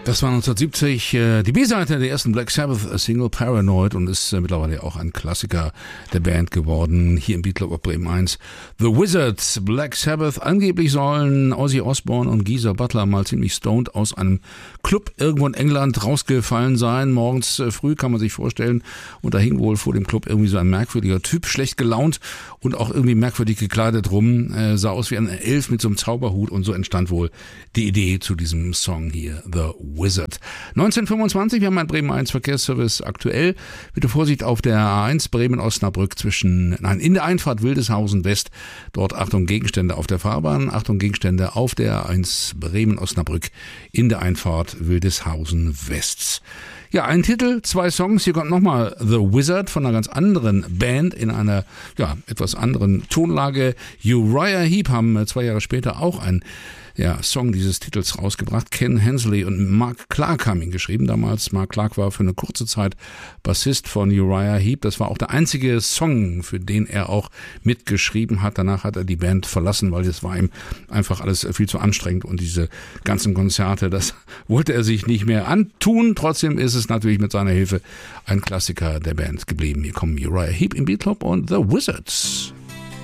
Das war 1970 die B-Seite der ersten Black Sabbath-Single Paranoid und ist mittlerweile auch ein Klassiker der Band geworden, hier im Beatclub auf Bremen 1. The Wizards, Black Sabbath. Angeblich sollen Ozzy Osbourne und Geezer Butler mal ziemlich stoned aus einem Club irgendwo in England rausgefallen sein. Morgens früh kann man sich vorstellen, und da hing wohl vor dem Club irgendwie so ein merkwürdiger Typ, schlecht gelaunt und auch irgendwie merkwürdig gekleidet rum. Sah aus wie ein Elf mit so einem Zauberhut, und so entstand wohl die Idee zu diesem Song hier, The Wizard. 1925, wir haben ein Bremen 1 Verkehrsservice aktuell. Bitte Vorsicht auf der A1 Bremen-Osnabrück in der Einfahrt Wildeshausen West. Dort Achtung Gegenstände auf der Fahrbahn, Achtung Gegenstände auf der A1 Bremen-Osnabrück in der Einfahrt Wildeshausen West. Ja, ein Titel, 2 Songs. Hier kommt nochmal The Wizard von einer ganz anderen Band in einer, etwas anderen Tonlage. Uriah Heep haben 2 Jahre später auch ein Song dieses Titels rausgebracht. Ken Hensley und Mark Clark haben ihn geschrieben damals. Mark Clark war für eine kurze Zeit Bassist von Uriah Heep. Das war auch der einzige Song, für den er auch mitgeschrieben hat. Danach hat er die Band verlassen, weil es war ihm einfach alles viel zu anstrengend, und diese ganzen Konzerte, das wollte er sich nicht mehr antun. Trotzdem ist es natürlich mit seiner Hilfe ein Klassiker der Band geblieben. Hier kommen Uriah Heep im Beatclub und The Wizards.